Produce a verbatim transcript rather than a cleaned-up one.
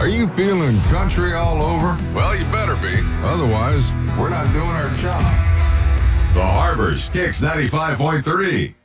Are you feeling country all over? Well, you better be. Otherwise, we're not doing our job. The Harbor's Kicks ninety-five point three.